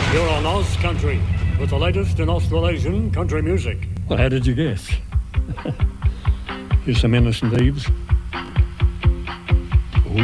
You're on Oz Country with the latest in Australasian country music. Well, how did you guess? Here's some Innocent Thieves.